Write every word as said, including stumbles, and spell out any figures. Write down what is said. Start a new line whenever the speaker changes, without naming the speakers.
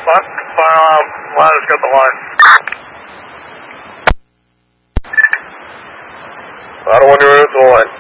Um, ladder's got the line.
Ladder one, you're at the line.